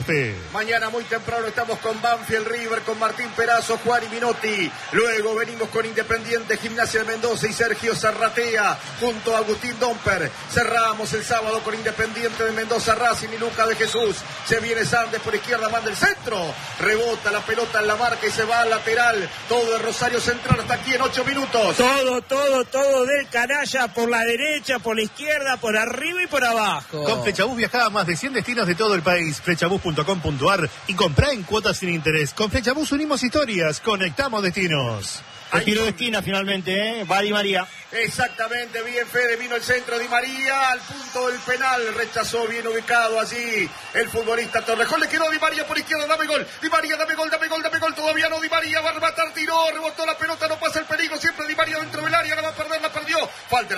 Mañana muy temprano estamos con Banfield River, con Martín Perazo, Juan y Minotti. Luego venimos con Independiente, Gimnasia de Mendoza y Sergio Zarratea junto a Agustín Domper. Cerramos el sábado con Independiente de Mendoza, Racing y Lucas de Jesús. Se viene Sandes por izquierda, manda el centro. Rebota la pelota en la marca y se va al lateral. Todo de Rosario Central hasta aquí en 8 minutos. Todo del canalla por la derecha, por la izquierda, por arriba y por abajo. Con Flechabús viajaba a más de 100 destinos de todo el país. Flechabús.com.ar y comprá en cuotas sin interés. Con Flechabús unimos historias, conectamos destinos. El tiro de esquina finalmente, va Di María. Exactamente, bien Fede, vino el centro Di María al punto del penal, rechazó bien ubicado allí el futbolista Torrejón, le quedó Di María por izquierda, dame gol, Di María, dame gol, todavía no, Di María va a rematar, tiró, rebotó la pelota, no pasa el peligro, siempre Di María dentro del área, la va a perder, la perdió, falta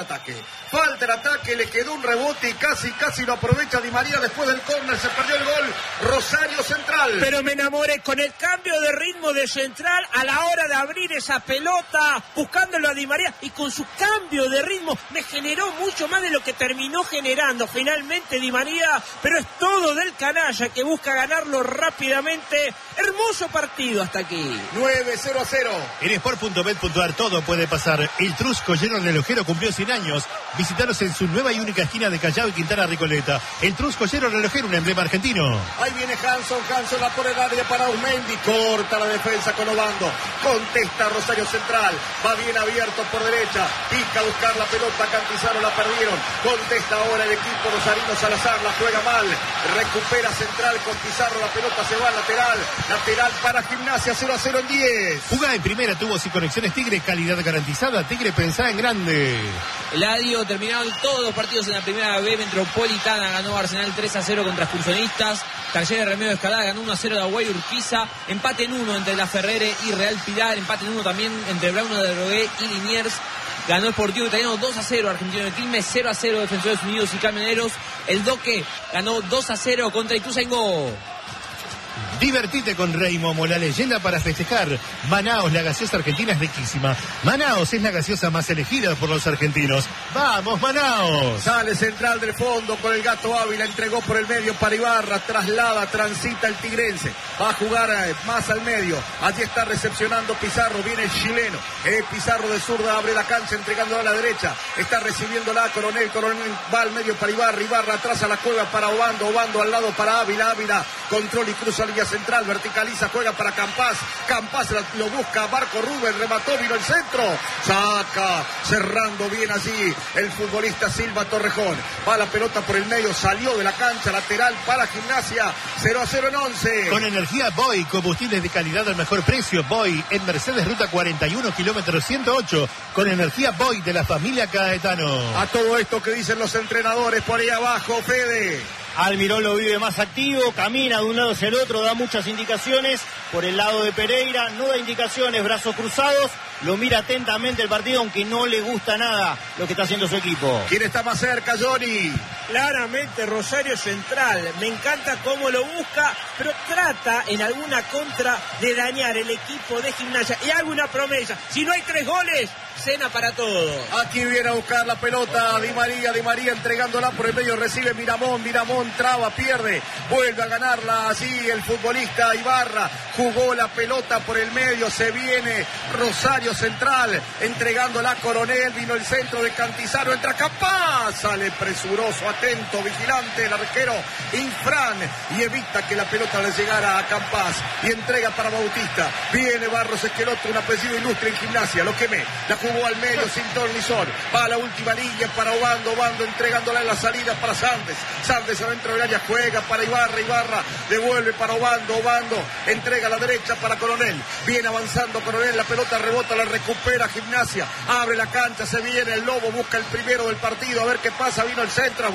el ataque, le quedó un rebote y casi lo aprovecha Di María después del córner, se perdió el gol, Rosario Central. Pero me enamoré con el cambio de ritmo de Central a la hora de abrir esa pelota, buscándolo a Di María y con su cambio de ritmo me generó mucho más de lo que terminó generando finalmente Di María, pero es todo del canalla que busca ganarlo rápidamente. Hermoso partido hasta aquí. 9-0-0. En Sport.bet.ar todo puede pasar. El Trusco lleno de relojero cumplió 100 años. Visítanos en su nueva y única esquina de Callao y Quintana Recoleta. El Trusco lleno de relojero, un emblema argentino. Ahí viene Hanson la por el área para Aumendi, corta la defensa con Obando, contesta Rosario Central, va bien abierto por derecha, pica a buscar la pelota, Cantizaro la perdieron, contesta ahora el equipo rosarino, Salazar la juega mal, recupera Central con Pizarro, la pelota se va al lateral para Gimnasia, 0-0 en 10. Jugá en primera, tubos y conexiones Tigre, calidad garantizada, Tigre pensá en grande. Eladio, terminaron todos los partidos en la primera B Metropolitana, ganó Arsenal 3-0 contra Excursionistas, Talleres Remedio de Escalada ganó 1-0 de Aguay Urquiza, empate en 1 entre La Ferrere y Real Pilar, empate en 1 también entre Brauno de Drogué y Liniers. Ganó el Sportivo Italiano 2-0, Argentino de Quilmes, 0-0 Defensores Unidos y Camioneros. El Doque ganó 2-0 contra Ituzaingó. Divertite con Reymo, la leyenda para festejar. Manaos, la gaseosa argentina es riquísima. Manaos es la gaseosa más elegida por los argentinos. ¡Vamos, Manaos! Sale Central del fondo con el Gato Ávila, entregó por el medio para Ibarra, traslada, transita el tigrense. Va a jugar más al medio. Allí está recepcionando Pizarro, viene el chileno. Pizarro de zurda abre la cancha, entregándola a la derecha. Está recibiéndola Coronel va al medio para Ibarra atrás a la cueva para Obando al lado para Ávila, control y cruza línea central, verticaliza, juega para Campas lo busca, Marco Rubén, remató, vino el centro, saca, cerrando bien allí el futbolista Silva Torrejón, va la pelota por el medio, salió de la cancha, lateral para Gimnasia, 0-0 en 11. Con energía Boy, combustibles de calidad al mejor precio, Boy, en Mercedes Ruta 41, kilómetro 108, con energía Boy de la familia Caetano. A todo esto que dicen los entrenadores por ahí abajo, Fede. Almirón lo vive más activo, camina de un lado hacia el otro, da muchas indicaciones. Por el lado de Pereira no da indicaciones, brazos cruzados, lo mira atentamente el partido, aunque no le gusta nada lo que está haciendo su equipo. ¿Quién está más cerca, Johnny? Claramente Rosario Central, me encanta cómo lo busca, pero trata en alguna contra de dañar el equipo de Gimnasia. Y hago una promesa, si no hay 3 goles, cena para todos. Aquí viene a buscar la pelota Di María entregándola por el medio, recibe Miramón, traba, pierde, vuelve a ganarla así el futbolista Ibarra, jugó la pelota por el medio, se viene Rosario Central, entregándola a Coronel, vino el centro de Cantizaro, entra Capaz, sale presuroso, atento, vigilante, el arquero Infran, y evita que la pelota le llegara a Capaz, y entrega para Bautista, viene Barros Esqueloto, un apellido ilustre en Gimnasia, lo quemé, la jugó al medio sin tornizón, va a la última línea para Obando entregándola en la salida para Sandes adentro del área, juega para Ibarra, devuelve para Obando, entrega a la derecha para Coronel, viene avanzando Coronel, la pelota rebota, la recupera Gimnasia, abre la cancha, se viene el Lobo, busca el primero del partido, a ver qué pasa, vino el centro,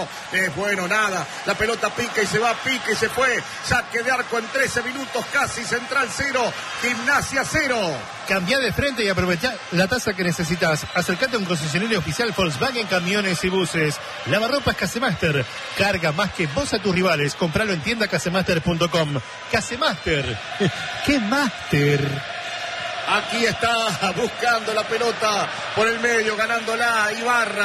es bueno, nada, la pelota pica y se fue, saque de arco en 13 minutos casi, Central 0, Gimnasia 0. Cambia de frente y aprovecha la tasa que necesitas. Acércate a un concesionario oficial Volkswagen Camiones y Buses. Lavarropas Casemaster. Carga más que vos a tus rivales. Compralo en tiendacasemaster.com. Casemaster. ¡Qué máster! Aquí está buscando la pelota por el medio, ganándola Ibarra.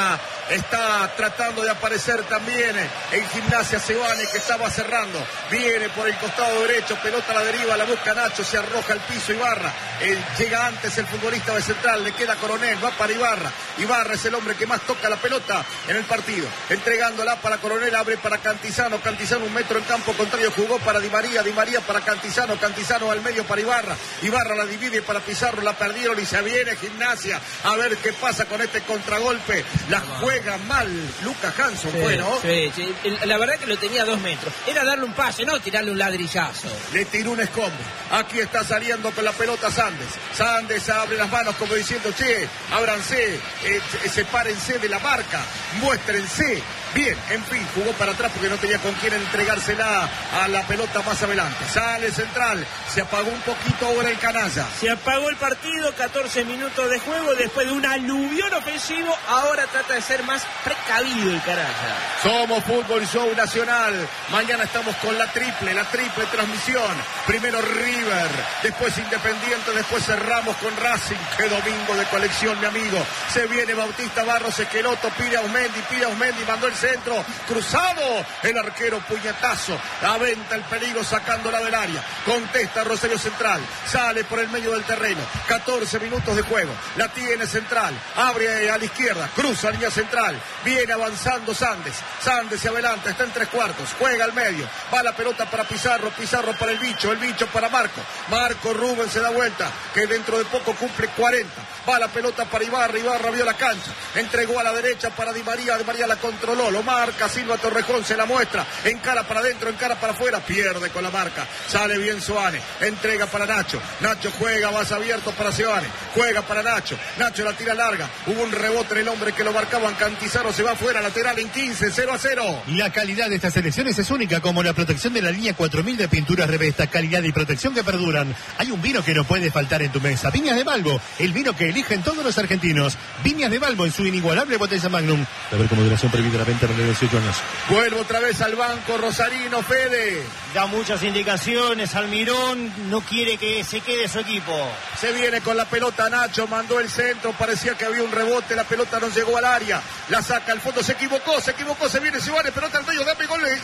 Está tratando de aparecer también en Gimnasia Sebane, que estaba cerrando. Viene por el costado derecho, pelota a la deriva, la busca Nacho, se arroja al piso Ibarra. Llega antes el futbolista de Central, le queda Coronel, va para Ibarra. Ibarra es el hombre que más toca la pelota en el partido. Entregándola para Coronel, abre para Cantizano. Cantizano 1 metro en campo contrario, jugó para Di María para Cantizano. Cantizano al medio para Ibarra. Ibarra la divide para Pizarro, la perdieron y se viene Gimnasia. A ver qué pasa con este contragolpe. La juega mal Lucas Hanson, bueno. Sí. La verdad que lo tenía a 2 metros. Era darle un pase, no tirarle un ladrillazo. Le tiró un escombro. Aquí está saliendo con la pelota Sandes. Sandes abre las manos como diciendo, che, ábranse, sepárense de la marca, muéstrense. Bien, en fin, jugó para atrás porque no tenía con quién entregársela a la pelota más adelante. Sale Central, se apagó un poquito ahora el canalla. Se apagó el partido, 14 minutos de juego, después de un aluvión ofensivo, ahora trata de ser más precavido el canalla. Somos Fútbol Show Nacional, mañana estamos con la triple transmisión. Primero River, después Independiente, después cerramos con Racing. Qué domingo de colección, mi amigo. Se viene Bautista Barros Esqueloto, pide a Ausmendi, mandó el centro, cruzado, el arquero puñetazo, aventa el peligro sacándola del área, contesta Rosario Central, sale por el medio del terreno, 14 minutos de juego, la tiene Central, abre a la izquierda, cruza línea central, viene avanzando Sandes se adelanta, está en 3/4, juega al medio, va la pelota para Pizarro para el bicho para Marco Rubén se da vuelta, que dentro de poco cumple 40, va la pelota para Ibarra vio la cancha, entregó a la derecha para Di María la controló, lo marca Silva Torrejón, se la muestra, encara para adentro, encara para afuera, pierde con la marca, sale bien Soane, entrega para Nacho juega más abierto para Sebane, juega para Nacho la tira larga, hubo un rebote en el hombre que lo marcaban, Cantizano se va afuera, lateral en 15, 0-0. La calidad de estas selecciones es única, como la protección de la línea 4000 de pinturas Revesta, calidad y protección que perduran. Hay un vino que no puede faltar en tu mesa, Viñas de Balbo, el vino que eligen todos los argentinos. Viñas de Balbo en su inigualable botella Magnum. A ver cómo duración prohibida la venta de 18 años. Vuelvo otra vez al banco Rosarino, Fede. Da muchas indicaciones, Almirón no quiere que se quede su equipo. Se viene con la pelota Nacho, mandó el centro, parecía que había un rebote, la pelota no llegó al área, la saca al fondo, se equivocó, se viene Sebane, pelota al medio, dame gol de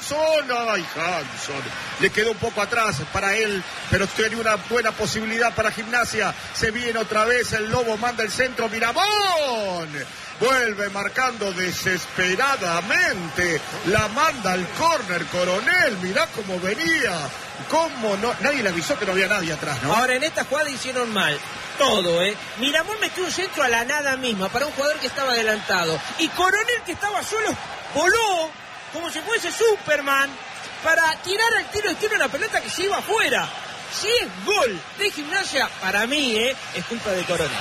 Hanson, le quedó un poco atrás para él, pero tenía una buena posibilidad para Gimnasia, se viene otra vez el Lobo, manda el centro, Miramón, vuelve marcando desesperadamente, la manda al córner Coronel, mirá cómo venía, cómo no, nadie le avisó que no había nadie atrás, ¿no? Ahora en esta jugada hicieron mal todo, Miramón metió un centro a la nada misma para un jugador que estaba adelantado y Coronel, que estaba solo, voló como si fuese Superman para tirar al tiro la pelota que se iba afuera. Si es gol de Gimnasia, para mí es culpa de Coronel.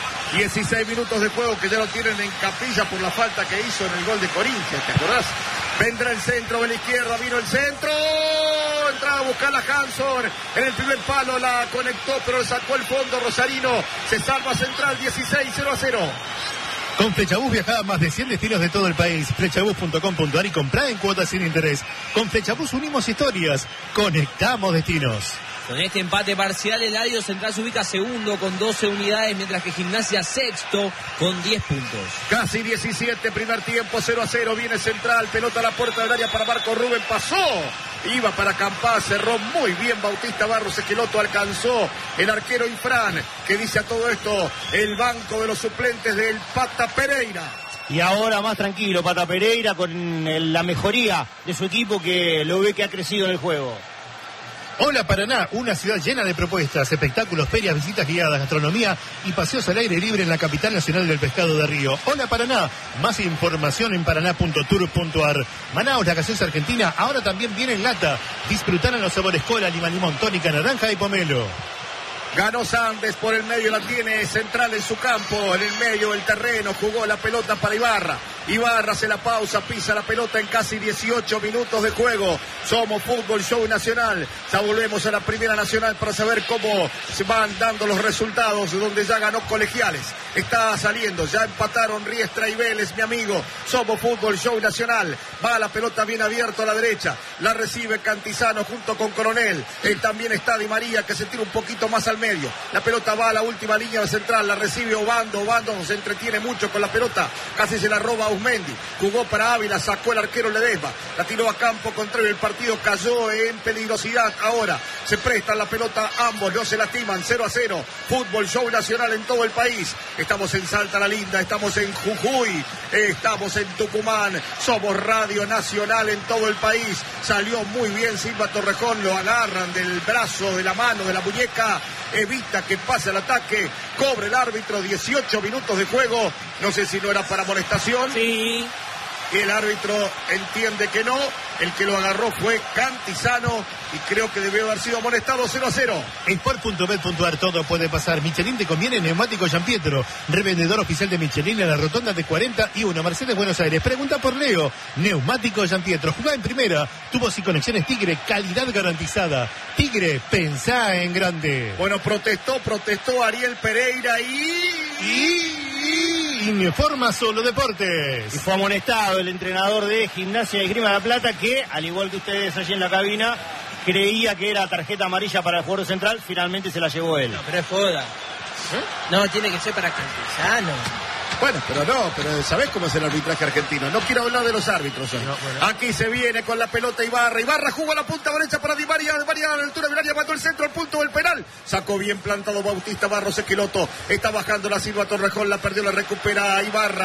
16 minutos de juego que ya lo tienen en capilla por la falta que hizo en el gol de Corinthians, ¿te acordás? Vendrá el centro de la izquierda, vino el centro, entraba a buscar a Hanson, en el primer palo la conectó, pero le sacó el fondo Rosarino, se salva Central, 16-0-0. Con Flechabús viajá a más de 100 destinos de todo el país. Flechabús.com.ar y comprá en cuotas sin interés. Con Flechabús unimos historias, conectamos destinos. Con este empate parcial, el Eladio Central se ubica segundo con 12 unidades, mientras que Gimnasia sexto con 10 puntos. Casi 17, primer tiempo, 0-0, viene Central, pelota a la puerta del área para Marco Rubén, pasó, iba para Campá, cerró muy bien Bautista Barros Esqueloto, alcanzó el arquero Infran, que dice a todo esto el banco de los suplentes del Pata Pereira. Y ahora más tranquilo Pata Pereira con la mejoría de su equipo, que lo ve que ha crecido en el juego. Hola Paraná, una ciudad llena de propuestas, espectáculos, ferias, visitas guiadas, gastronomía y paseos al aire libre en la capital nacional del pescado de Río. Hola Paraná, más información en paraná.tour.ar. Manaos, la gaseosa argentina, ahora también viene en lata. Disfrutar en los sabores cola, limón, tónica, naranja y pomelo. Ganó Sandes por el medio, la tiene Central en su campo, en el medio del terreno, jugó la pelota para Ibarra. Ibarra hace la pausa, pisa la pelota en casi 18 minutos de juego. Somos Fútbol Show Nacional. Ya volvemos a la Primera Nacional para saber cómo se van dando los resultados, donde ya ganó Colegiales. Está saliendo, ya empataron Riestra y Vélez, mi amigo. Somos Fútbol Show Nacional. Va la pelota bien abierta a la derecha. La recibe Cantizano junto con Coronel. También está Di María, que se tira un poquito más al medio. La pelota va a la última línea central, la recibe Obando se entretiene mucho con la pelota, casi se la roba Usmendi, jugó para Ávila, sacó el arquero Ledesma, la tiró a campo contrario, el partido cayó en peligrosidad. Ahora se prestan la pelota ambos, no se lastiman. 0-0, fútbol show nacional en todo el país. Estamos en Salta la Linda, estamos en Jujuy, estamos en Tucumán, somos Radio Nacional en todo el país. Salió muy bien Silva Torrejón, lo agarran del brazo, de la mano, de la muñeca, evita que pase al ataque, cobre el árbitro, 18 minutos de juego, no sé si no era para amonestación. Sí. Y el árbitro entiende que no, el que lo agarró fue Cantizano y creo que debió haber sido amonestado. 0-0. Sport.bet.ar, todo puede pasar. Michelin te conviene, neumático Giampietro, revendedor oficial de Michelin en la rotonda de 41, Mercedes, Buenos Aires. Pregunta por Leo, neumático Giampietro, jugá en primera, tubos y conexiones Tigre, calidad garantizada. Tigre, pensá en grande. Bueno, protestó Ariel Pereira y informa Solo Deportes. Y fue amonestado el entrenador de Gimnasia de Esgrima de La Plata, que, al igual que ustedes allí en la cabina, creía que era tarjeta amarilla para el jugador central, finalmente se la llevó él. No, pero es joda. No, tiene que ser para Cantizano. Bueno, pero ¿sabés cómo es el arbitraje argentino? No quiero hablar de los árbitros hoy. No, bueno. Aquí se viene con la pelota Ibarra jugó a la punta derecha para Di María, a la altura del área, mató el centro al punto del penal. Sacó bien plantado Bautista Barros Esqueloto, está bajando la Silva Torrejón, la perdió, la recupera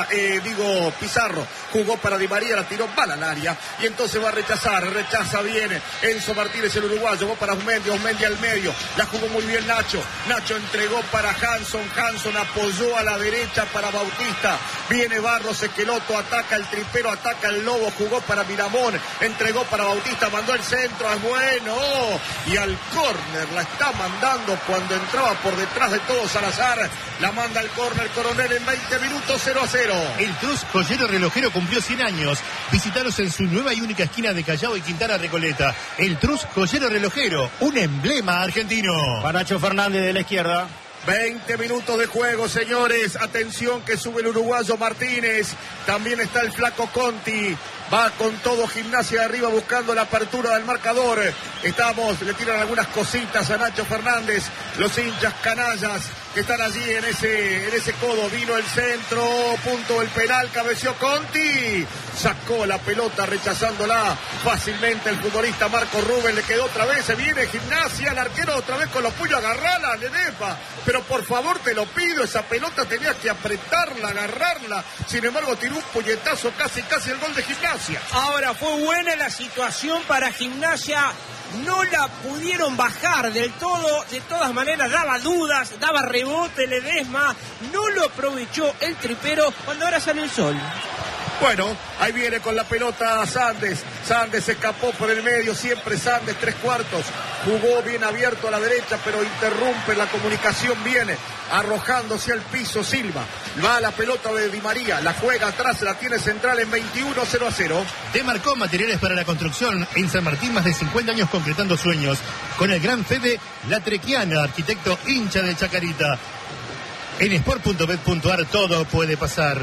Pizarro, jugó para Di María, la tiró, va al área, y entonces va a rechaza bien Enzo Martínez, el uruguayo, va para Usmendi al medio, la jugó muy bien Nacho entregó para Hanson apoyó a la derecha para Bautista. Viene Barros Esqueloto, ataca el tripero, ataca el Lobo, jugó para Miramón, entregó para Bautista, mandó el centro, es bueno, y al córner la está mandando cuando entraba por detrás de todo Salazar, la manda al córner Coronel en 20 minutos. 0-0. El Trus Joyero Relojero cumplió 100 años. Visitaros en su nueva y única esquina de Callao y Quintana Recoleta. El Trus Joyero Relojero, un emblema argentino. Para Nacho Fernández de la izquierda. 20 minutos de juego, señores. Atención que sube el uruguayo Martínez. También está el flaco Conti. Va con todo Gimnasia de arriba buscando la apertura del marcador. Le tiran algunas cositas a Nacho Fernández. Los hinchas canallas que están allí en ese codo. Vino el centro, punto del penal, cabeció Conti. Sacó la pelota rechazándola fácilmente el futbolista Marco Rubén. Le quedó otra vez, se viene Gimnasia, el arquero otra vez con los puños, agarrala, Ledesma. Pero por favor te lo pido, esa pelota tenías que apretarla, agarrarla. Sin embargo tiró un puñetazo, casi el gol de Gimnasia. Ahora fue buena la situación para Gimnasia. No la pudieron bajar del todo, de todas maneras daba dudas, daba rebote Ledesma, no lo aprovechó el tripero cuando ahora sale el sol. Bueno, ahí viene con la pelota Sandes escapó por el medio, siempre Sandes, 3/4, jugó bien abierto a la derecha, pero interrumpe la comunicación, viene arrojándose al piso Silva, va la pelota de Di María, la juega atrás, la tiene central en 21. 0-0. Demarcó materiales para la construcción en San Martín, más de 50 años concretando sueños, con el gran Fede Latrequiana, arquitecto hincha de Chacarita. En sport.bet.ar todo puede pasar.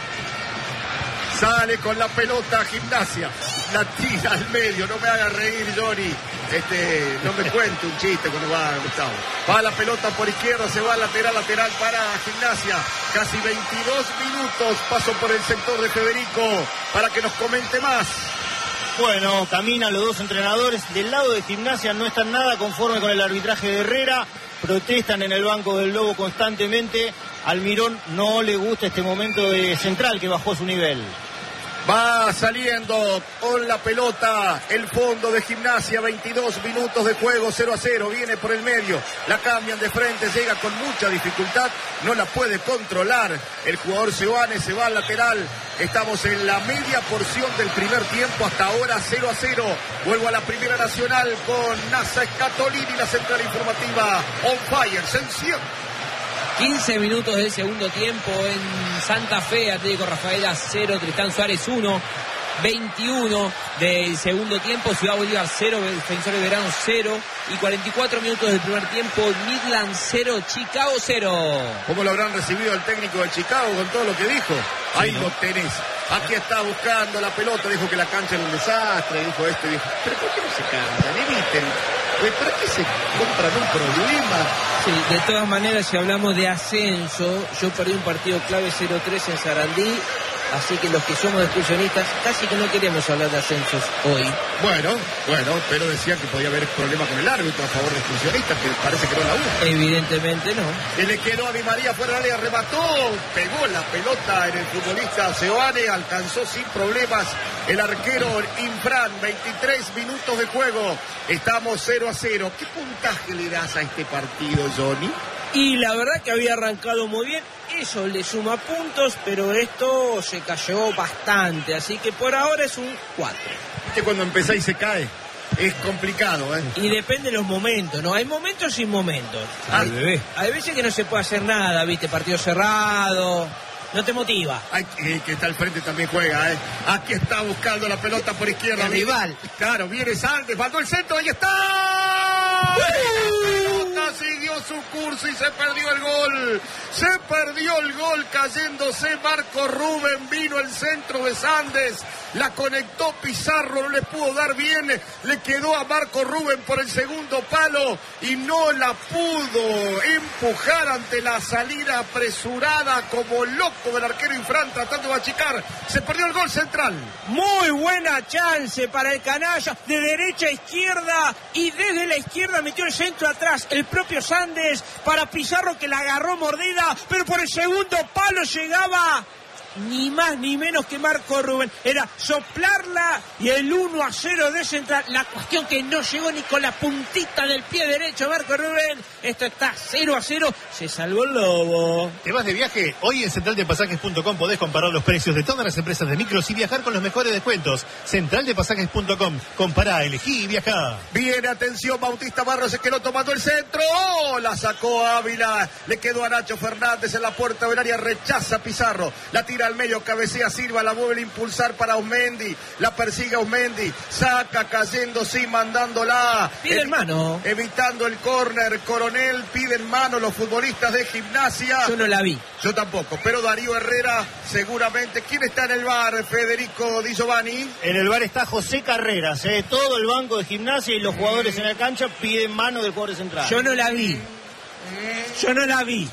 Sale con la pelota Gimnasia, la tira al medio, no me haga reír Johnny, no me cuente un chiste cuando va Gustavo. Va la pelota por izquierda, se va lateral para Gimnasia, casi 22 minutos, paso por el sector de Federico para que nos comente más. Bueno, caminan los dos entrenadores, del lado de Gimnasia no están nada conforme con el arbitraje de Herrera, protestan en el banco del Lobo constantemente. Almirón no le gusta este momento de Central que bajó su nivel. Va saliendo con la pelota el fondo de Gimnasia, 22 minutos de juego, 0-0, viene por el medio, la cambian de frente, llega con mucha dificultad, no la puede controlar el jugador Seoane, se va al lateral, estamos en la media porción del primer tiempo, hasta ahora 0-0, vuelvo a la Primera Nacional con Nasa Scatolini, la central informativa on fire, se enciende. 15 minutos del segundo tiempo en Santa Fe, Atlético Rafaela 0, Tristán Suárez 1, 21 del segundo tiempo, Ciudad Bolívar 0, Defensores Verano 0 y 44 minutos del primer tiempo, Midland 0, Chicago 0. ¿Cómo lo habrán recibido el técnico de Chicago con todo lo que dijo? Sí, ahí ¿no? Lo tenés. Aquí está buscando la pelota, dijo que la cancha era un desastre, dijo esto y dijo, pero ¿por qué no se cansan? Eviten. ¿Para qué se compran un problema? Sí, de todas maneras, si hablamos de ascenso, yo perdí un partido clave 0-3 en Sarandí Así que los que somos excursionistas casi que no queremos hablar de ascensos hoy. Bueno, pero decían que podía haber problema con el árbitro a favor de excursionistas, que parece que no la hubo. Evidentemente no. Y le quedó a Di María fuera del área, remató, pegó la pelota en el futbolista Seoane, alcanzó sin problemas el arquero Infran. 23 minutos de juego, estamos 0-0. ¿Qué puntaje le das a este partido, Johnny? Y la verdad que había arrancado muy bien, eso le suma puntos, pero esto se cayó bastante, así que por ahora es un 4. Que cuando empezáis se cae, es complicado, ¿eh? Y depende de los momentos, ¿no? Hay momentos y momentos. Hay veces que no se puede hacer nada, ¿viste? Partido cerrado, no te motiva. Ay, que está al frente también juega, ¿eh? Aquí está buscando la pelota por izquierda. El rival. Claro, viene Sandes, mandó el centro, ahí está. Siguió su curso y se perdió el gol. Se perdió el gol cayéndose Marco Rubén. Vino el centro de Sandes. La conectó Pizarro, no le pudo dar bien. Le quedó a Marco Rubén por el segundo palo y no la pudo empujar ante la salida apresurada como loco del arquero Infran tratando de achicar. Se perdió el gol central. Muy buena chance para el canalla, de derecha a izquierda, y desde la izquierda metió el centro atrás el propio Sandes para Pizarro, que la agarró mordida, pero por el segundo palo llegaba ni más ni menos que Marco Rubén. Era soplarla y el 1-0 de Central. La cuestión que no llegó ni con la puntita del pie derecho Marco Rubén. Esto está 0-0. Se salvó el lobo. ¿Te vas de viaje? Hoy en centraldepasajes.com podés comparar los precios de todas las empresas de micros y viajar con los mejores descuentos. Centraldepasajes.com. Compará, elegí y viajá. Viene, atención, Bautista Barros, se quedó tomando el centro. ¡Oh! La sacó Ávila. Le quedó a Nacho Fernández en la puerta del área. Rechaza Pizarro. La tira al medio, cabecea Silva, la vuelve a impulsar para Osmendi, la persigue Osmendi, saca cayendo, sí, mandándola. Piden mano. Evitando el córner, Coronel, piden mano los futbolistas de Gimnasia. Yo no la vi. Yo tampoco, pero Darío Herrera seguramente. ¿Quién está en el bar, Federico Di Giovanni? En el bar está José Carreras, todo el banco de Gimnasia y los jugadores en la cancha piden mano del jugador central. Yo no la vi. Yo no la vi.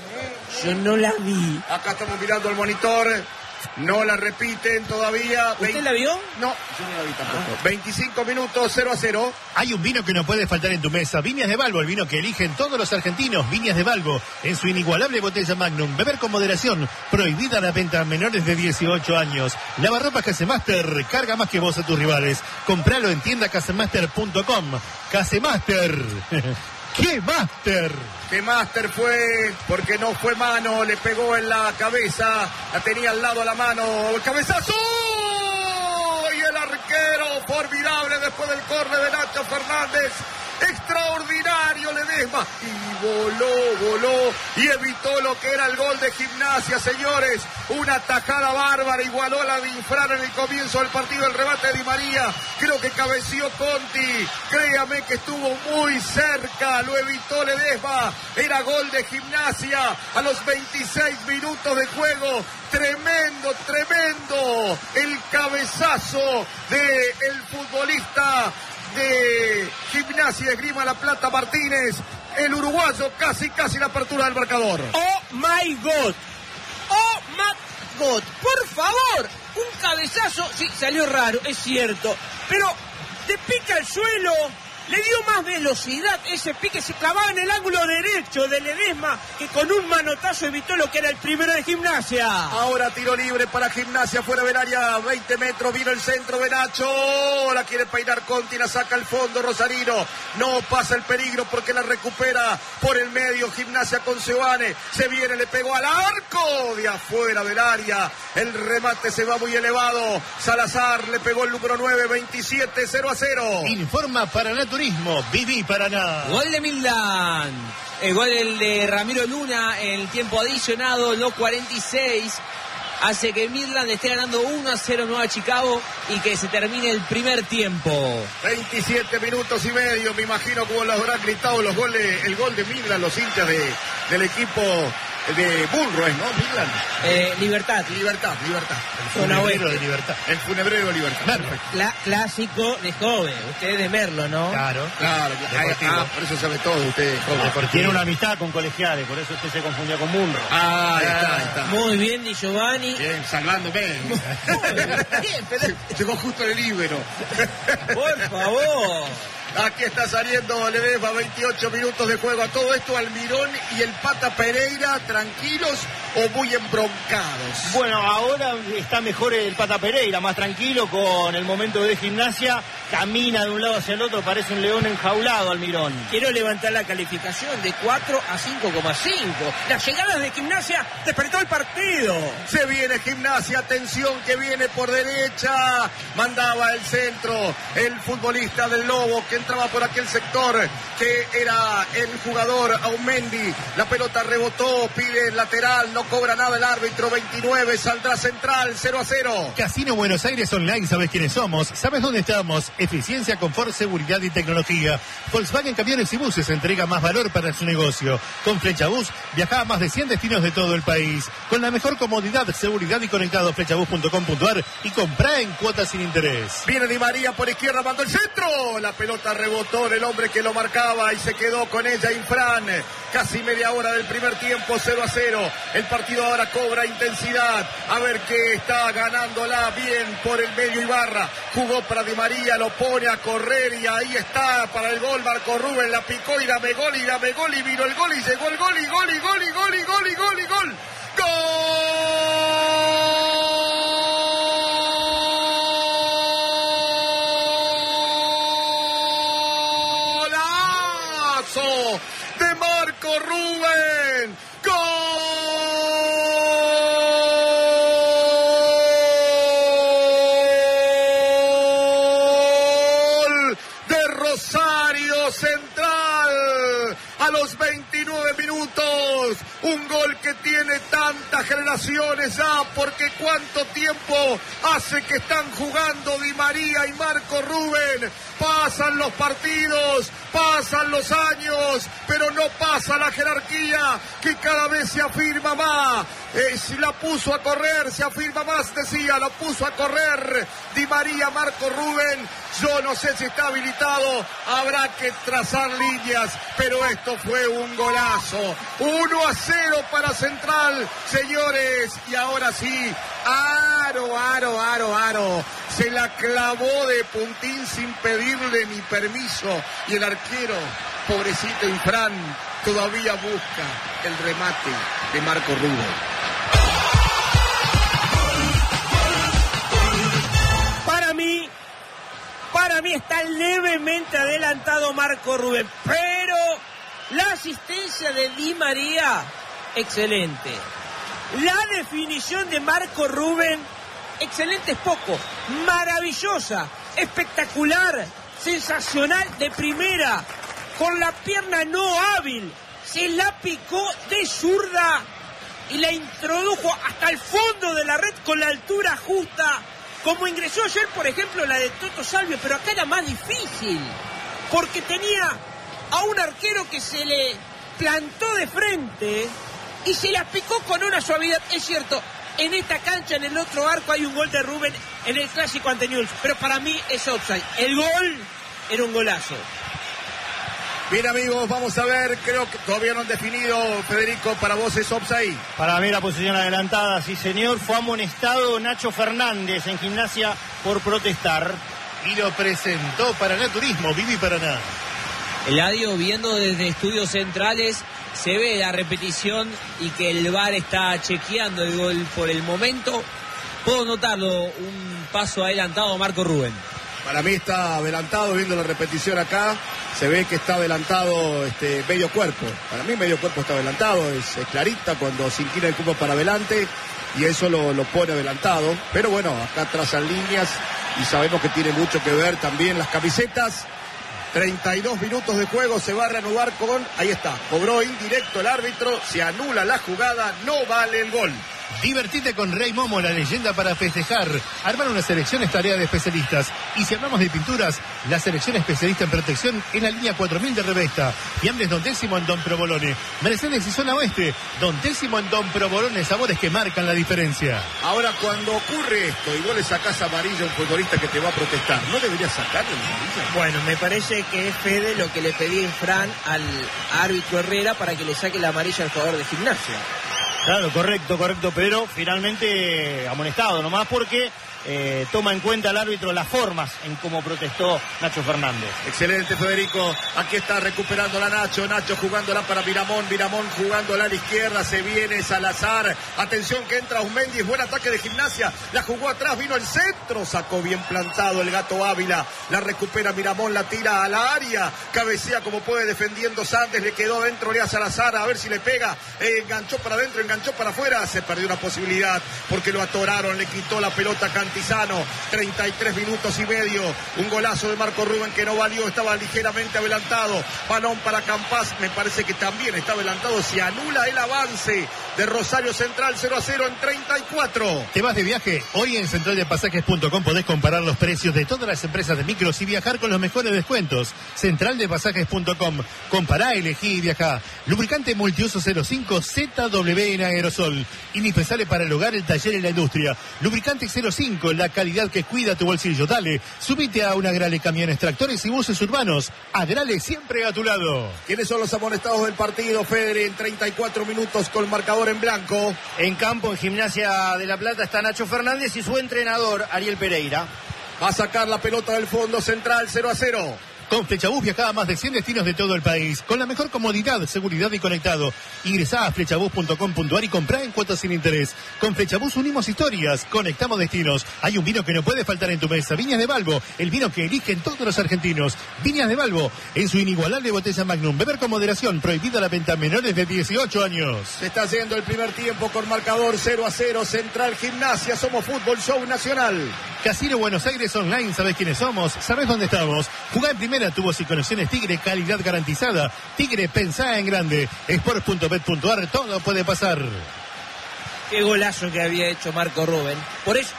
Yo no la vi. Acá estamos mirando el monitor. No la repiten todavía. ¿Usted la vio? No, yo no la vi tampoco. 25 minutos, 0-0. Hay un vino que no puede faltar en tu mesa. Viñas de Balbo, el vino que eligen todos los argentinos. Viñas de Balbo, en su inigualable botella Magnum. Beber con moderación. Prohibida la venta a menores de 18 años. Lavarropas Casemaster. Carga más que vos a tus rivales. Compralo en tiendacasemaster.com. Casemaster. ¡Qué máster! ¡Qué máster fue! Porque no fue mano, le pegó en la cabeza, la tenía al lado a la mano, el cabezazo, y el arquero formidable después del córner de Nacho Fernández. Extraordinario Ledesma, y voló y evitó lo que era el gol de Gimnasia, señores. Una tajada bárbara, igualó a la de Infran en el comienzo del partido, el remate de Di María. Creo que cabeció Conti, créame que estuvo muy cerca, lo evitó Ledesma. Era gol de Gimnasia a los 26 minutos de juego. Tremendo el cabezazo del futbolista de Gimnasia Esgrima La Plata, Martínez, el uruguayo, casi la apertura del marcador. Oh my God, por favor, un cabezazo, sí, salió raro, es cierto, pero de pique al suelo, le dio más velocidad, ese pique se clavaba en el ángulo derecho de Ledesma, que con un manotazo evitó lo que era el primero de Gimnasia. Ahora tiro libre para Gimnasia, fuera del área, 20 metros, vino el centro de Nacho, la quiere peinar Conti, la saca al fondo Rosarino, no pasa el peligro porque la recupera por el medio Gimnasia con Seoane, se viene, le pegó al arco de afuera del área, el remate se va muy elevado, Salazar le pegó el número 9, 27-0-0. Informa Paraná Turismo, Viví Paraná. Gol de Milán. El gol de Ramiro Luna en el tiempo adicionado, los 46. Hace que Midland esté ganando 1-0 Nueva Chicago y que se termine el primer tiempo. 27 minutos y medio, me imagino cómo lo habrán gritado el gol de Midland, los hinchas del equipo de Bulro, ¿no? Midland. Libertad. Libertad. Zona oeste de Libertad. El funebrero de Libertad. Perfecto. Clásico de joven. Usted es de Merlo, ¿no? Claro. Por eso sabe todo usted, joven. Tiene una amistad con colegiales, por eso usted se confundió con Munro. Ahí está. Muy bien, Di Giovanni. Bien, salvándome. Bien, pero... Llegó justo el libro. Por favor. Aquí está saliendo Ledesma, 28 minutos de juego. A todo esto, Almirón y el Pata Pereira, ¿tranquilos o muy embroncados? Bueno, ahora está mejor el Pata Pereira, más tranquilo con el momento de Gimnasia. Camina de un lado hacia el otro, parece un león enjaulado, Almirón. Quiero levantar la calificación de 4 a 5,5. Las llegadas de Gimnasia despertó el partido. Se viene Gimnasia, atención que viene por derecha. Mandaba el centro el futbolista del Lobo que entraba por aquel sector que era el jugador Aumendi. La pelota rebotó, pide el lateral, no cobra nada el árbitro. 29, saldrá central, 0-0. Casino Buenos Aires Online, ¿sabes quiénes somos? ¿Sabes dónde estamos? Eficiencia, confort, seguridad y tecnología. Volkswagen Camiones y Buses entrega más valor para su negocio. Con Flechabús viaja a más de 100 destinos de todo el país. Con la mejor comodidad, seguridad y conectado, flechabús.com.ar, y comprá en cuotas sin interés. Viene Di María por izquierda, mandó el centro. La pelota rebotó en el hombre que lo marcaba y se quedó con ella Infran. Casi media hora del primer tiempo, 0-0. El partido ahora cobra intensidad. A ver qué está ganándola bien por el medio Ibarra. Jugó para Di María, lo pone a correr y ahí está para el gol. Marco Rubén la picó y dame gol y vino el gol y llegó el gol y gol. ¡Golazo de Marco Rubén! Central a los 29 minutos, un gol que tiene tantas generaciones ya, porque cuánto tiempo hace que están jugando Di María y Marco Rubén. Pasan los partidos, pasan los años, pero no pasa la jerarquía que cada vez se afirma más. La puso a correr, se afirma más, decía, la puso a correr Di María, Marco Rubén. Yo no sé si está habilitado, habrá que trazar líneas, pero esto fue un golazo. 1-0 para Central, señores, y ahora sí, Aro. Se la clavó de puntín sin pedirle ni permiso, y el arquero, pobrecito Infran, todavía busca el remate de Marco Rubén. Para mí está levemente adelantado Marco Rubén, pero la asistencia de Di María, excelente. La definición de Marco Rubén, excelente es poco, maravillosa, espectacular, sensacional, de primera, con la pierna no hábil, se la picó de zurda y la introdujo hasta el fondo de la red con la altura justa. Como ingresó ayer, por ejemplo, la de Toto Salvio, pero acá era más difícil, porque tenía a un arquero que se le plantó de frente y se la picó con una suavidad. Es cierto, en esta cancha, en el otro arco, hay un gol de Rubén en el clásico ante Newell's, pero para mí es offside. El gol era un golazo. Bien, amigos, vamos a ver, creo que todavía no han definido, Federico, para vos es offside. Para mí la posición adelantada, sí señor, fue amonestado Nacho Fernández en Gimnasia por protestar. Y lo presentó Paraná Turismo, Vivi Paraná. Eladio, viendo desde estudios centrales, se ve la repetición y que el VAR está chequeando el gol por el momento. Puedo notarlo, un paso adelantado Marco Rubén. Para mí está adelantado, viendo la repetición acá, se ve que está adelantado medio cuerpo. Para mí medio cuerpo está adelantado, es clarita cuando se inclina el cuerpo para adelante y eso lo pone adelantado. Pero bueno, acá trazan líneas y sabemos que tiene mucho que ver también las camisetas. 32 minutos de juego, se va a reanudar con, ahí está, cobró indirecto el árbitro, se anula la jugada, no vale el gol. Divertite con Rey Momo, la leyenda para festejar. Armar una selección es tarea de especialistas. Y si hablamos de pinturas, la selección especialista en protección en la línea 4000 de Revesta. Fiambres Don Décimo en Don Provolone. Mercedes y Zona Oeste. Don Décimo en Don Provolone. Sabores que marcan la diferencia. Ahora, cuando ocurre esto y vos le sacás amarilla a un futbolista que te va a protestar, ¿no deberías sacarle amarilla? Bueno, me parece que es Fede lo que le pedí Fran al árbitro Herrera para que le saque la amarilla al jugador de Gimnasia. Claro, correcto, pero finalmente amonestado nomás porque toma en cuenta el árbitro las formas en cómo protestó Nacho Fernández. Excelente, Federico. Aquí está recuperando la Nacho jugándola para Miramón jugándola a la izquierda, se viene Salazar. Atención que entra Aumendi, es buen ataque de Gimnasia. La jugó atrás, vino el centro, sacó bien plantado el Gato Ávila. La recupera Miramón, la tira a la área. Cabecea como puede defendiendo Sandes, le quedó dentro, le a Salazar, a ver si le pega. Enganchó para adentro, enganchó para afuera. Se perdió una posibilidad porque lo atoraron, le quitó la pelota Cantizano. 33 minutos y medio. Un golazo de Marco Rubén que no valió, estaba ligeramente adelantado. Panón para Campas, me parece que también está adelantado. Se anula el avance de Rosario Central, 0-0 en 34. ¿Te vas de viaje? Hoy en centraldepasajes.com podés comparar los precios de todas las empresas de micros y viajar con los mejores descuentos. Centraldepasajes.com. Compará, elegí y viajá. Lubricante multiuso 05 ZW en aerosol. Indispensable para el hogar, el taller y la industria. Lubricante 05, la calidad que cuida tu bolsillo. Dale, subite a un Agrale Camiones, Tractores y Buses Urbanos. Agrale siempre a tu lado. ¿Quiénes son los amonestados del partido, Federi? En 34 minutos con marcador en blanco. En campo, en Gimnasia de La Plata, está Nacho Fernández y su entrenador, Ariel Pereira. Va a sacar la pelota del fondo central, 0-0. Con Flechabús viajá a más de 100 destinos de todo el país, con la mejor comodidad, seguridad y conectado. Ingresá a flechabús.com.ar y comprá en cuotas sin interés. Con Flechabús unimos historias, conectamos destinos. Hay un vino que no puede faltar en tu mesa, Viñas de Balbo, el vino que eligen todos los argentinos. Viñas de Balbo, en su inigualable botella Magnum. Beber con moderación, prohibida la venta a menores de 18 años. Se está haciendo el primer tiempo con marcador 0-0, Central Gimnasia, somos Fútbol Show Nacional. Casino Buenos Aires Online, ¿sabés quiénes somos? ¿Sabés dónde estamos? Jugá en primera, tubos y conexiones Tigre, calidad garantizada. Tigre, pensá en grande. Sport.bet.ar, todo puede pasar. Qué golazo que había hecho Marco Rubén. Por eso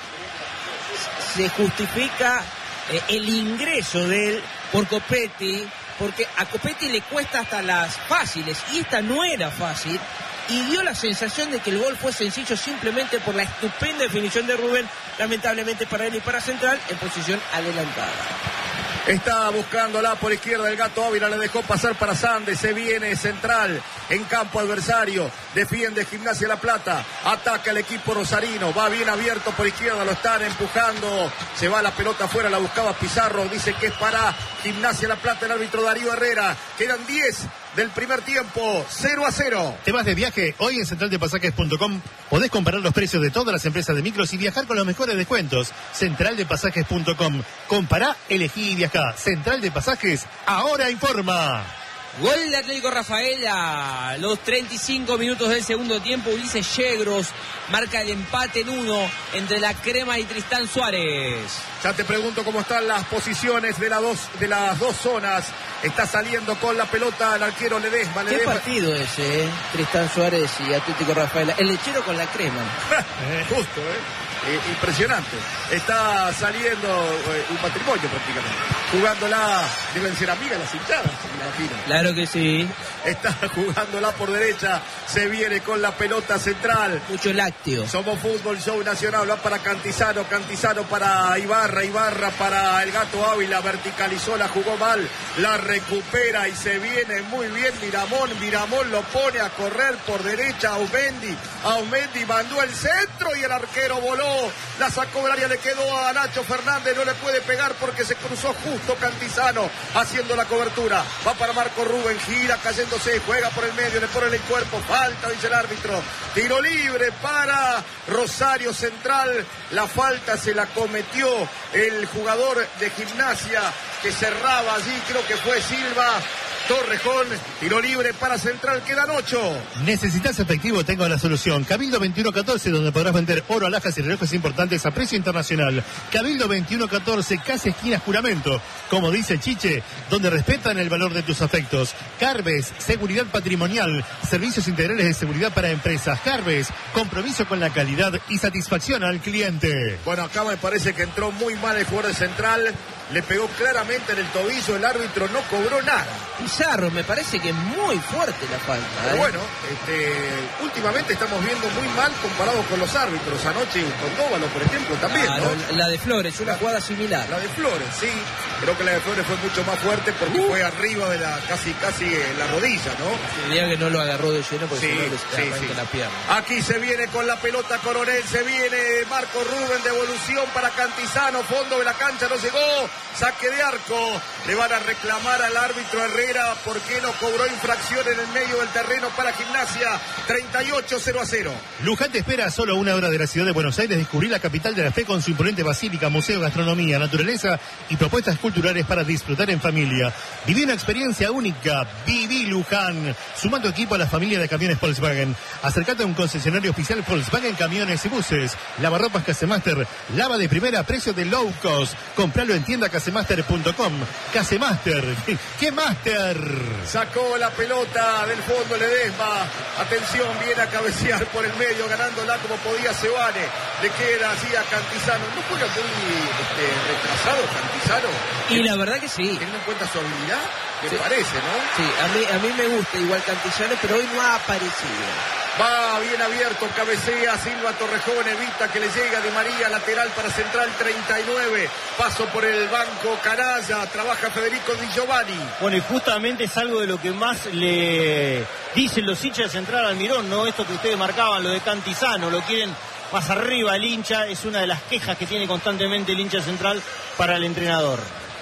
se justifica el ingreso de él por Copetti, porque a Copetti le cuesta hasta las fáciles, y esta no era fácil. Y dio la sensación de que el gol fue sencillo simplemente por la estupenda definición de Rubén, lamentablemente para él y para Central, en posición adelantada. Está buscándola por izquierda el Gato Ávila, le dejó pasar para Sandes, se viene Central en campo adversario, defiende Gimnasia La Plata, ataca el equipo rosarino, va bien abierto por izquierda, lo están empujando, se va la pelota afuera, la buscaba Pizarro, dice que es para Gimnasia La Plata el árbitro Darío Herrera, quedan 10 del primer tiempo, 0-0. ¿Te vas de viaje? Hoy en centraldepasajes.com podés comparar los precios de todas las empresas de micros y viajar con los mejores descuentos. Centraldepasajes.com. Compará, elegí y viajá. Central de Pasajes, ahora informa. Gol de Atlético Rafaela, los 35 minutos del segundo tiempo. Ulises Yegros marca el empate en 1 entre la Crema y Tristán Suárez. Ya te pregunto cómo están las posiciones de las dos zonas. Está saliendo con la pelota el arquero Ledesma. ¿Qué partido ese, Tristán Suárez y Atlético Rafaela? El lechero con la Crema. Justo, impresionante. Está saliendo un matrimonio prácticamente. Jugándola, deben ser amigas las hinchadas, me imagino. Claro que sí. Está jugándola por derecha, se viene con la pelota central. Mucho lácteo. Somos Fútbol Show Nacional, va para Cantizano para Ibarra para el Gato Ávila, verticalizó, la jugó mal, la recupera y se viene muy bien Miramón lo pone a correr por derecha, Aumendi mandó el centro y el arquero voló, la sacó del área, le quedó a Nacho Fernández, no le puede pegar porque se cruzó justo Cantizano haciendo la cobertura, va para Marco Rubén, gira cayéndose, juega por el medio, le pone el cuerpo, falta, dice el árbitro, tiro libre para Rosario Central, la falta se la cometió el jugador de Gimnasia que cerraba allí, creo que fue Silva, Torrejón, tiro libre para Central, quedan 8. ¿Necesitas efectivo? Tengo la solución. Cabildo 2114, donde podrás vender oro, alhajas y relojes importantes a precio internacional. Cabildo 2114, casi esquinas Juramento. Como dice Chiche, donde respetan el valor de tus afectos. Carves, seguridad patrimonial, servicios integrales de seguridad para empresas. Carves, compromiso con la calidad y satisfacción al cliente. Bueno, acá me parece que entró muy mal el jugador de Central. Le pegó claramente en el tobillo, el árbitro no cobró nada. Pizarro, me parece que es muy fuerte la falta. Pero bueno, últimamente estamos viendo muy mal comparado con los árbitros. Anoche con Dóvalo, por ejemplo, también, ¿no? La de Flores, una jugada similar. La de Flores, sí. Creo que la de Flores fue mucho más fuerte porque fue arriba de la casi la rodilla, ¿no? Diría que no lo agarró de lleno porque Sí, si no le arranca la pierna. Aquí se viene con la pelota Coronel, se viene Marco Rubén, devolución para Cantizano, fondo de la cancha, no llegó, saque de arco, le van a reclamar al árbitro Herrera porque no cobró infracción en el medio del terreno para Gimnasia, 38-0-0. Luján te espera a solo 1 hora de la ciudad de Buenos Aires. Descubrir la capital de la fe con su imponente basílica, museo, gastronomía, naturaleza y propuestas culturales para disfrutar en familia. Viví una experiencia única. Viví Luján. Suma tu equipo a la familia de camiones Volkswagen. Acércate a un concesionario oficial Volkswagen Camiones y Buses. Lavarropas Casemaster. Lava de primera a precio de low cost. Compralo en tiendacasemaster.com. Casemaster. ¡Qué master! Sacó la pelota del fondo Ledesma. Atención, viene a cabecear por el medio, ganándola como podía Sebane. Le queda así a Cantizano. ¿No juega muy retrasado Cantizano? Y la verdad que sí. Teniendo en cuenta su habilidad, me Sí. parece, ¿no? Sí, a mí me gusta igual Cantillano, pero hoy no ha aparecido. Va bien abierto, cabecea Silva Torrejón, evita que le llegue a Di María, lateral para Central 39. Paso por el banco Canalla, trabaja Federico Di Giovanni. Bueno, y justamente es algo de lo que más le dicen los hinchas de Central al Mirón, ¿no? Esto que ustedes marcaban, lo de Cantizano, lo quieren más arriba el hincha, es una de las quejas que tiene constantemente el hincha Central para el entrenador.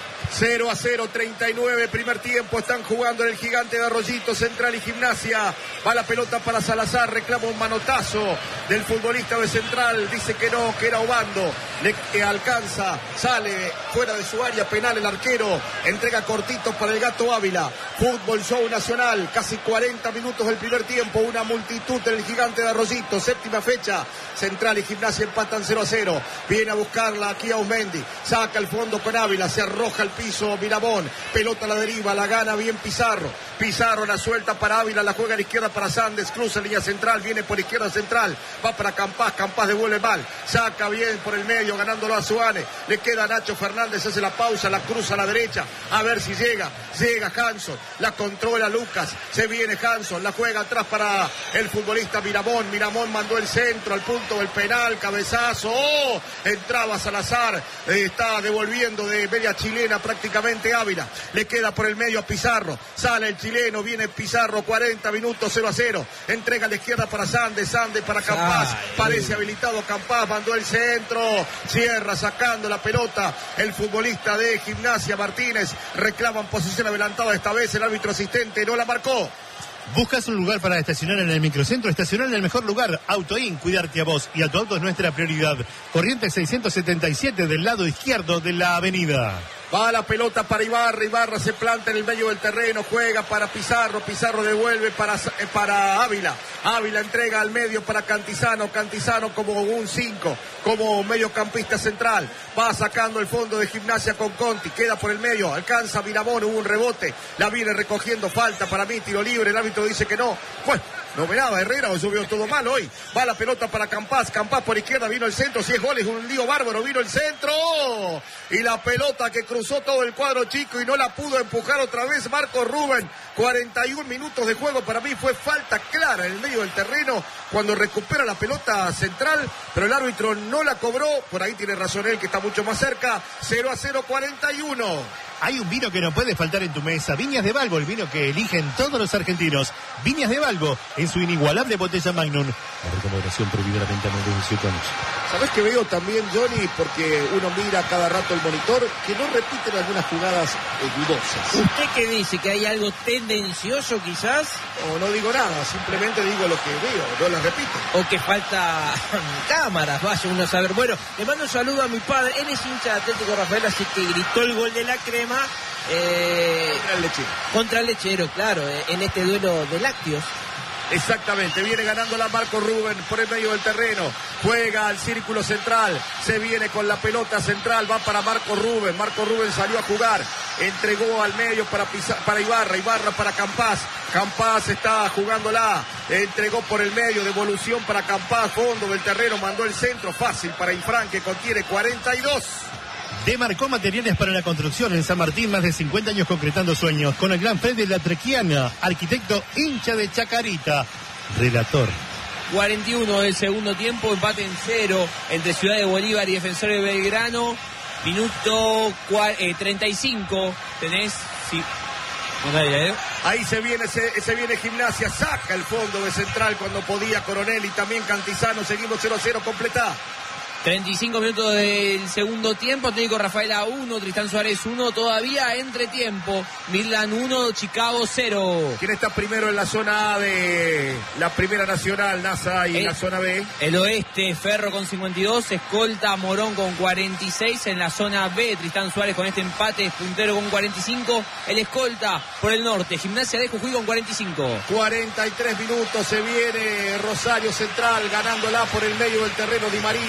0-0, 39, primer tiempo, están jugando en el Gigante de Arroyito, Central y Gimnasia. Va la pelota para Salazar, reclama un manotazo del futbolista de Central, dice que no, que era Obando, le alcanza, sale fuera de su área penal el arquero, entrega cortito para el Gato Ávila. Fútbol Show Nacional, casi 40 minutos del primer tiempo, una multitud en el Gigante de Arroyito, séptima fecha, Central y Gimnasia empatan 0-0, viene a buscarla aquí a Ausmendi, saca el fondo con Ávila, se arroja al piso Miramón, pelota a la deriva, la gana bien Pizarro la suelta para Ávila, la juega a la izquierda para Sandes, cruza línea central, viene por izquierda Central, va para Campás devuelve mal, saca bien por el medio, ganándolo a Suárez, le queda a Nacho Fernández, hace la pausa, la cruza a la derecha, a ver si llega Hanson, la controla Lucas, se viene Hanson, la juega atrás para el futbolista Miramón mandó el centro al punto del penal, cabezazo, entraba Salazar, está devolviendo de media chilena prácticamente Ávila, le queda por el medio a Pizarro, sale el chileno, viene Pizarro, 40 minutos 0-0, entrega a la izquierda para Sandes para Campás, parece habilitado Campás, mandó el centro, cierra sacando la pelota el futbolista de Gimnasia Martínez, reclaman posición adelantada esta vez, el árbitro asistente no la marcó. ¿Buscas un lugar para estacionar en el microcentro? Estacionar en el mejor lugar. Autoin, cuidarte a vos y a tu auto es nuestra prioridad. Corrientes 677 del lado izquierdo de la avenida. Va la pelota para Ibarra se planta en el medio del terreno, juega para Pizarro devuelve para Ávila entrega al medio para Cantizano como un 5, como mediocampista central, va sacando el fondo de Gimnasia con Conti, queda por el medio, alcanza Miramón, hubo un rebote, la viene recogiendo, falta para mí, tiro libre, el árbitro dice que no, bueno, no ve nada Herrera, o yo veo todo mal hoy, va la pelota para Campás por izquierda, vino el centro, si es gol es un lío bárbaro, vino el centro, y la pelota que cruzó todo el cuadro chico y no la pudo empujar otra vez Marco Rubén, 41 minutos de juego, para mí fue falta clara en el medio del terreno, cuando recupera la pelota Central, pero el árbitro no la cobró, por ahí tiene razón él que está mucho más cerca, 0-0, 41. Hay un vino que no puede faltar en tu mesa. Viñas de Balbo, el vino que eligen todos los argentinos. Viñas de Balbo, en su inigualable botella Magnum. La recomendación prohibida la venta a menores de 18 años. ¿Sabés que veo también, Johnny? Porque uno mira cada rato el monitor, que no repiten algunas jugadas dudosas. ¿Usted qué dice? ¿Que hay algo tendencioso quizás? No digo nada, simplemente digo lo que veo, no las repito. O que falta cámaras, vaya uno a saber. Bueno, le mando un saludo a mi padre, él es hincha de Atlético Rafael, así que gritó el gol de la crema contra el Lechero, claro, en este duelo de lácteos. Exactamente, viene ganando la Marco Rubén por el medio del terreno, juega al círculo central, se viene con la pelota central, va para Marco Rubén salió a jugar, entregó al medio para Ibarra para Campás está jugándola, entregó por el medio, devolución para Campás, fondo del terreno, mandó el centro, fácil para Infran que contiene 42. Demarcó Materiales para la Construcción en San Martín, más de 50 años concretando sueños. Con el gran Freddy Latrequiana, arquitecto hincha de Chacarita, relator. 41 del segundo tiempo, empate en 0 entre Ciudad de Bolívar y Defensor de Belgrano. Minuto 35, tenés... Sí. Ahí se viene Gimnasia, saca el fondo de central cuando podía Coronel y también Cantizano, seguimos 0-0, completa. 35 minutos del segundo tiempo, Atlético Rafaela 1, Tristán Suárez 1, todavía entretiempo, Midland 1, Chicago 0. ¿Quién está primero en la zona A de la Primera Nacional, NASA, y en la zona B? El Oeste, Ferro con 52, escolta Morón con 46, en la zona B, Tristán Suárez con este empate, puntero con 45, el escolta por el norte, Gimnasia de Jujuy con 45. 43 minutos, se viene Rosario Central, ganándola por el medio del terreno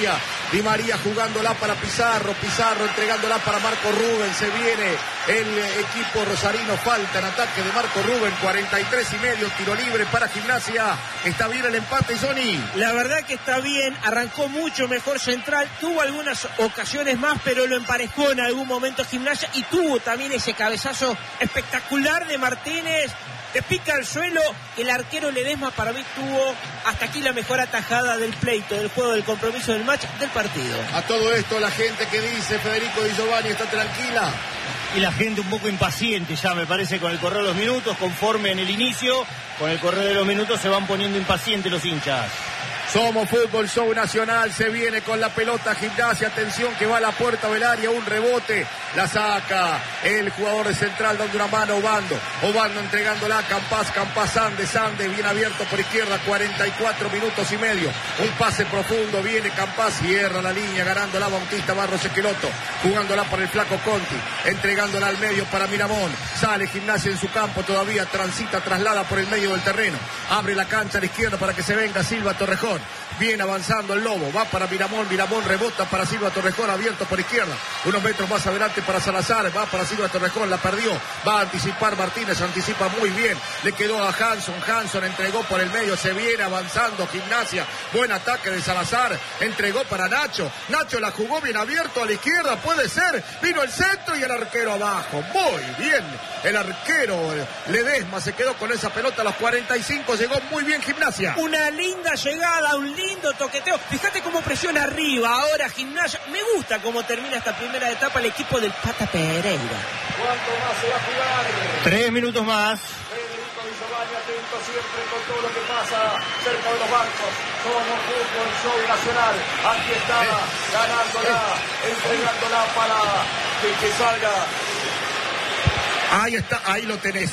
Di María jugándola para Pizarro entregándola para Marco Rubén, se viene el equipo rosarino, falta en ataque de Marco Rubén, 43,5, tiro libre para Gimnasia, está bien el empate, Johnny. La verdad que está bien, arrancó mucho mejor Central, tuvo algunas ocasiones más, pero lo emparejó en algún momento Gimnasia y tuvo también ese cabezazo espectacular de Martínez, que pica al suelo, el arquero Ledesma para mí tuvo hasta aquí la mejor atajada del pleito, del juego, del compromiso, del match, del partido. A todo esto la gente que dice Federico Di Giovanni está tranquila. Y la gente un poco impaciente ya, me parece, con el correr de los minutos, conforme en el inicio, con el correr de los minutos se van poniendo impacientes los hinchas. Somos Fútbol Show Nacional, se viene con la pelota Gimnasia, atención que va a la puerta del área, un rebote, la saca el jugador de Central dando una mano a Obando entregándola a Campás Sande, bien abierto por izquierda, 44 minutos y medio, un pase profundo, viene Campás, cierra la línea, ganándola Bautista Barros Esqueloto, jugándola para el flaco Conti, entregándola al medio para Miramón, sale Gimnasia en su campo todavía, transita, traslada por el medio del terreno, abre la cancha a la izquierda para que se venga Silva Torrejón. Viene avanzando el Lobo, va para Miramón rebota para Silva Torrejón, abierto por izquierda, unos metros más adelante para Salazar, va para Silva Torrejón, la perdió, va a anticipar Martínez, anticipa muy bien, le quedó a Hanson entregó por el medio, se viene avanzando Gimnasia, buen ataque de Salazar, entregó para Nacho la jugó bien abierto a la izquierda, puede ser, vino el centro y el arquero abajo, muy bien, el arquero Ledesma se quedó con esa pelota a los 45, llegó muy bien Gimnasia. Una linda llegada, un lindo toqueteo. Fíjate cómo presiona arriba ahora Gimnasia. Me gusta cómo termina esta primera etapa el equipo del Pata Pereira. ¿Cuánto más se va a jugar? 3 minutos más. Federico Di Giovanni atento siempre con todo lo que pasa cerca de los bancos. Somos Fútbol Show Nacional. Aquí está, ganándola, entregándola para que salga. Ahí está, ahí lo tenés,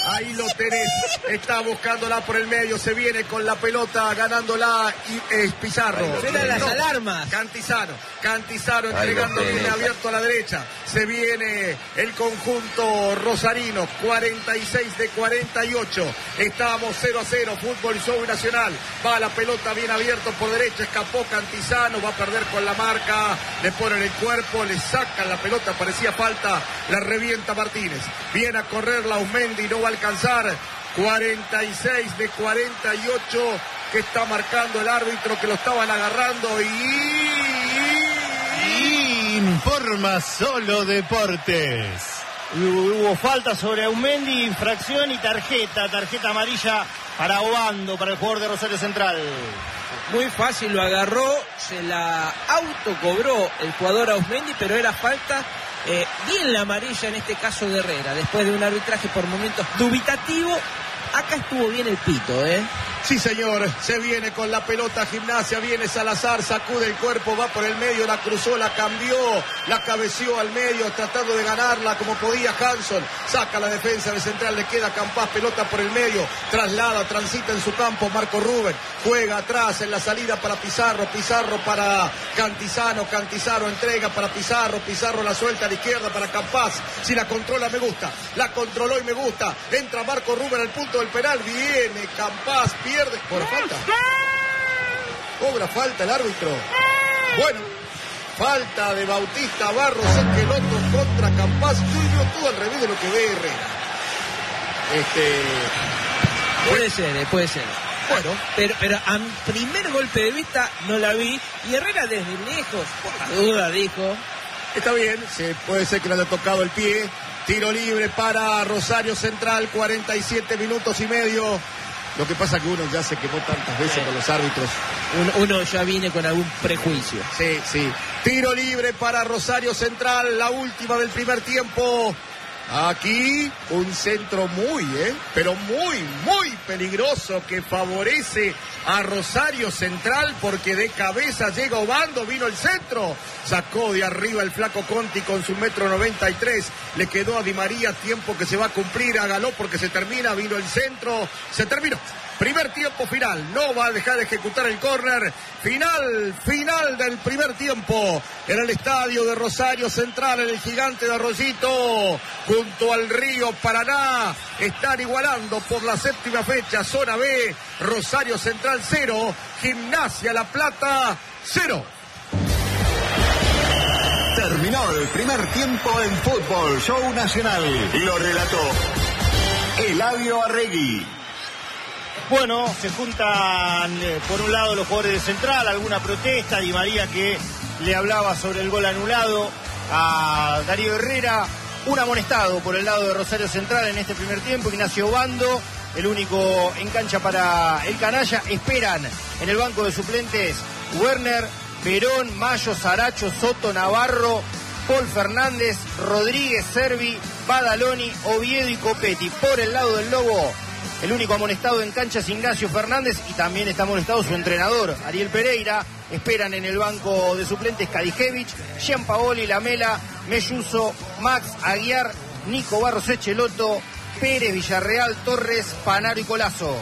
está buscándola por el medio, se viene con la pelota, ganándola y Pizarro. Suenan las alarmas. Cantizano entregando, viene abierto a la derecha, se viene el conjunto rosarino, 46 de 48, estamos 0-0, Fútbol Show Nacional, va la pelota bien abierto por derecha, escapó Cantizano, va a perder con la marca, le ponen el cuerpo, le sacan la pelota, parecía falta, la revienta Martínez. Viene a correr Lausmendi, no va a alcanzar. 46 de 48 que está marcando el árbitro, que lo estaban agarrando Informa Solo Deportes. Hubo falta sobre Aumendi, infracción y tarjeta amarilla para Obando, para el jugador de Rosario Central. Muy fácil, lo agarró, se la autocobró el jugador Ausmendi, pero era falta. Bien la amarilla en este caso de Herrera, después de un arbitraje por momentos dubitativo. Acá estuvo bien el pito, Sí, señor, se viene con la pelota Gimnasia, viene Salazar, sacude el cuerpo, va por el medio, la cruzó, la cambió, la cabeció al medio, tratando de ganarla como podía Hanson, saca la defensa de Central, le queda Campás, pelota por el medio, traslada, transita en su campo, Marco Rubén, juega atrás en la salida para Pizarro, Pizarro para Cantizano, Cantizano entrega para Pizarro, Pizarro la suelta a la izquierda para Campás, si la controla me gusta, la controló y me gusta, entra Marco Rubén al punto del penal, viene Campás, pierde por falta. Cobra falta el árbitro. Bueno, falta de Bautista Barros, Esqueloto contra Campás. Yo veo todo al revés de lo que ve Herrera. Puede ser. Bueno, pero a primer golpe de vista no la vi. Y Herrera desde lejos, por la duda, dijo. Está bien, puede ser que le haya tocado el pie. Tiro libre para Rosario Central, 47 minutos y medio. Lo que pasa es que uno ya se quemó tantas veces con los árbitros. Uno ya viene con algún prejuicio. Sí. Tiro libre para Rosario Central, la última del primer tiempo. Aquí un centro pero muy peligroso que favorece a Rosario Central porque de cabeza llega Obando, vino el centro, sacó de arriba el flaco Conti con su 1,93 m, le quedó a Di María, tiempo que se va a cumplir, hágalo porque se termina, vino el centro, se terminó. Primer tiempo final, no va a dejar de ejecutar el córner. Final del primer tiempo en el estadio de Rosario Central, en el Gigante de Arroyito, junto al río Paraná. Están igualando por la séptima fecha, zona B, Rosario Central 0, Gimnasia La Plata 0. Terminó el primer tiempo en Fútbol Show Nacional. Lo relató Eladio Arregui. Bueno, se juntan por un lado los jugadores de Central, alguna protesta, Di María que le hablaba sobre el gol anulado a Darío Herrera, un amonestado por el lado de Rosario Central en este primer tiempo, Ignacio Obando, el único en cancha para el canalla. Esperan en el banco de suplentes Werner, Perón, Mayo, Saracho, Soto, Navarro, Paul Fernández, Rodríguez, Servi, Badaloni, Oviedo y Copetti. Por el lado del Lobo, el único amonestado en cancha es Ignacio Fernández y también está amonestado su entrenador, Ariel Pereira. Esperan en el banco de suplentes Kadijevich, Gianpaoli, Lamela, Melluso, Max, Aguiar, Nico Barros Echeloto, Pérez, Villarreal, Torres, Panaro y Colazo.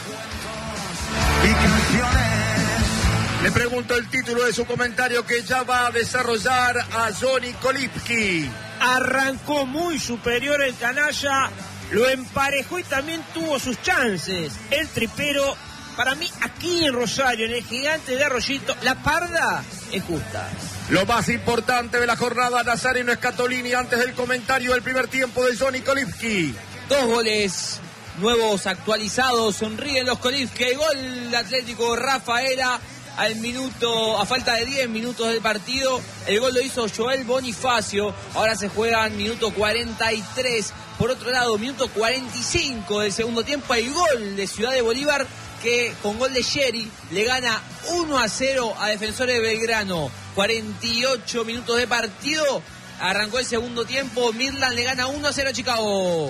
Le pregunto el título de su comentario que ya va a desarrollar a Johnny Kolipski. Arrancó muy superior el canalla, lo emparejó y también tuvo sus chances. El tripero, para mí, aquí en Rosario, en el Gigante de Arroyito, la parda es justa. Lo más importante de la jornada, Nazareno Scatolini, antes del comentario del primer tiempo de Johnny Kolipski. 2 goles nuevos, actualizados, sonríen los Kolipski. Gol de Atlético Rafaela a falta de 10 minutos del partido. El gol lo hizo Joel Bonifacio. Ahora se juegan minuto 43. Por otro lado, minuto 45 del segundo tiempo, hay gol de Ciudad de Bolívar, que con gol de Sherry le gana 1-0 a Defensores de Belgrano. 48 minutos de partido, arrancó el segundo tiempo, Midland le gana 1-0 a Chicago.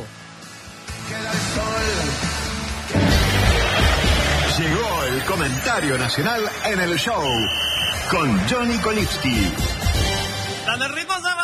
Llegó el comentario nacional en el show con Johnny Kolipski. Dame ritmo,